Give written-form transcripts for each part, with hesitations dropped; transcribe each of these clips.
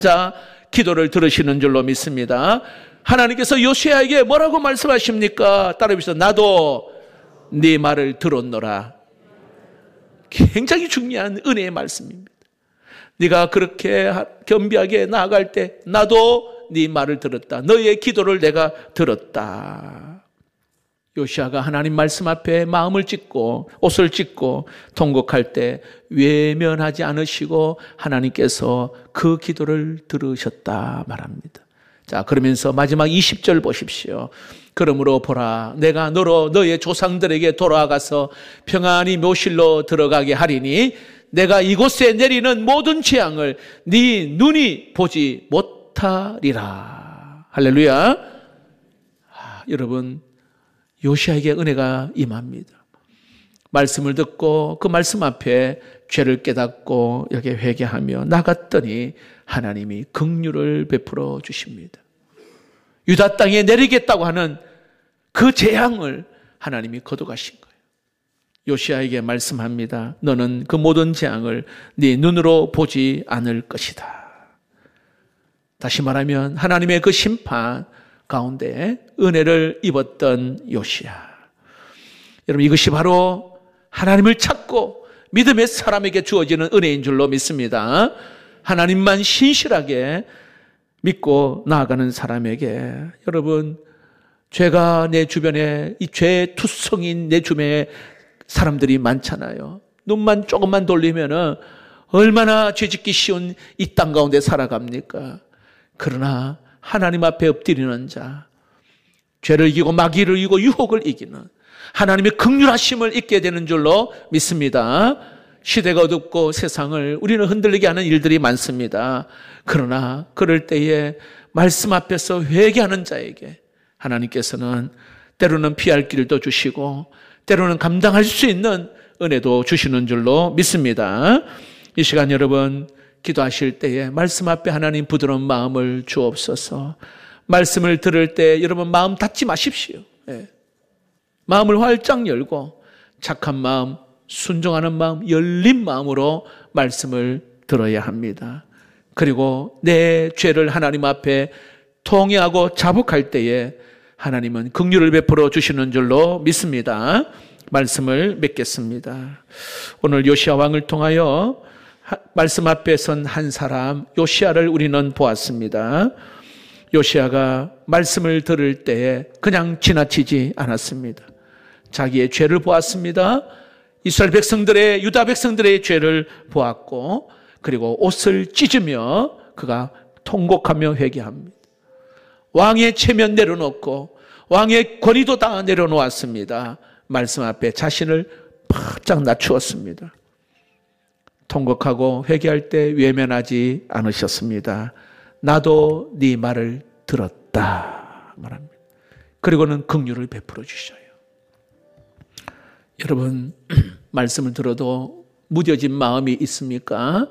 자, 기도를 들으시는 줄로 믿습니다. 하나님께서 요시야에게 뭐라고 말씀하십니까? 따라해보시죠. 나도 네 말을 들었노라. 굉장히 중요한 은혜의 말씀입니다. 네가 그렇게 겸비하게 나아갈 때 나도 네 말을 들었다. 너의 기도를 내가 들었다. 요시야가 하나님 말씀 앞에 마음을 찢고 옷을 찢고 통곡할 때 외면하지 않으시고 하나님께서 그 기도를 들으셨다 말합니다. 자, 그러면서 마지막 20절 보십시오. 그러므로 보라, 내가 너로 너의 조상들에게 돌아가서 평안히 묘실로 들어가게 하리니 내가 이곳에 내리는 모든 재앙을 네 눈이 보지 못하리라. 할렐루야. 여러분, 요시야에게 은혜가 임합니다. 말씀을 듣고 그 말씀 앞에 죄를 깨닫고 여기 회개하며 나갔더니 하나님이 긍휼을 베풀어 주십니다. 유다 땅에 내리겠다고 하는 그 재앙을 하나님이 거둬가신 거예요. 요시야에게 말씀합니다. 너는 그 모든 재앙을 네 눈으로 보지 않을 것이다. 다시 말하면 하나님의 그 심판 가운데 은혜를 입었던 요시야. 여러분, 이것이 바로 하나님을 찾고 믿음의 사람에게 주어지는 은혜인 줄로 믿습니다. 하나님만 신실하게 믿고 나아가는 사람에게, 여러분, 죄가 내 주변에, 이 죄의 투성인 내 주변에 사람들이 많잖아요. 눈만 조금만 돌리면은 얼마나 죄짓기 쉬운 이 땅 가운데 살아갑니까? 그러나 하나님 앞에 엎드리는 자, 죄를 이기고 마귀를 이기고 유혹을 이기는 하나님의 긍휼하심을 잊게 되는 줄로 믿습니다. 시대가 어둡고 세상을 우리는 흔들리게 하는 일들이 많습니다. 그러나 그럴 때에 말씀 앞에서 회개하는 자에게 하나님께서는 때로는 피할 길도 주시고 때로는 감당할 수 있는 은혜도 주시는 줄로 믿습니다. 이 시간 여러분 기도하실 때에 말씀 앞에 하나님 부드러운 마음을 주옵소서. 말씀을 들을 때 여러분 마음 닫지 마십시오. 마음을 활짝 열고 착한 마음, 순종하는 마음, 열린 마음으로 말씀을 들어야 합니다. 그리고 내 죄를 하나님 앞에 통회하고 자복할 때에 하나님은 긍휼을 베풀어 주시는 줄로 믿습니다. 말씀을 맺겠습니다. 오늘 요시야 왕을 통하여 말씀 앞에 선 한 사람 요시야를 우리는 보았습니다. 요시야가 말씀을 들을 때에 그냥 지나치지 않았습니다. 자기의 죄를 보았습니다. 이스라엘 백성들의, 유다 백성들의 죄를 보았고, 그리고 옷을 찢으며 그가 통곡하며 회개합니다. 왕의 체면 내려놓고 왕의 권위도 다 내려놓았습니다. 말씀 앞에 자신을 바짝 낮추었습니다. 통곡하고 회개할 때 외면하지 않으셨습니다. 나도 네 말을 들었다 말합니다. 그리고는 긍휼을 베풀어 주셔요. 여러분, 말씀을 들어도 무뎌진 마음이 있습니까?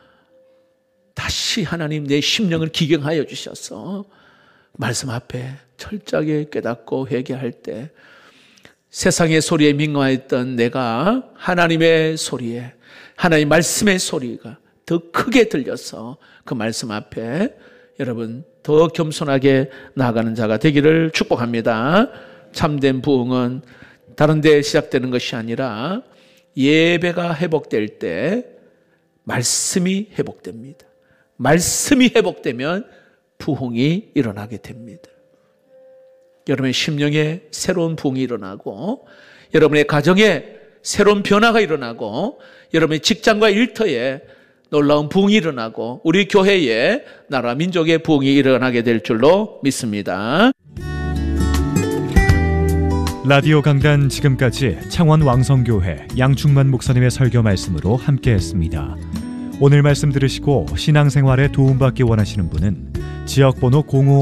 다시 하나님 내 심령을 기경하여 주셔서 말씀 앞에 철저하게 깨닫고 회개할 때 세상의 소리에 민감했던 내가 하나님의 소리에, 하나님의 말씀의 소리가 더 크게 들려서 그 말씀 앞에 여러분 더 겸손하게 나아가는 자가 되기를 축복합니다. 참된 부흥은 다른 데 시작되는 것이 아니라 예배가 회복될 때 말씀이 회복됩니다. 말씀이 회복되면 부흥이 일어나게 됩니다. 여러분의 심령에 새로운 부흥이 일어나고 여러분의 가정에 새로운 변화가 일어나고 여러분의 직장과 일터에 놀라운 부흥이 일어나고 우리 교회에 나라 민족의 부흥이 일어나게 될 줄로 믿습니다. 라디오 강단 지금까지 창원 왕성교회 양충만 목사님의 설교 말씀으로 함께했습니다. 오늘 말씀 들으시고 신앙생활에 도움받기 원하시는 분은 지역번호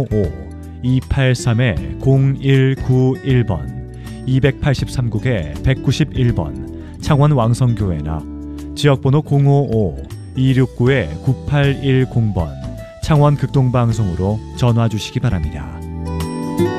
055-283-0191번 283국에 191번 창원 왕성교회나 지역번호 055-269-9810번 창원 극동방송으로 전화 주시기 바랍니다.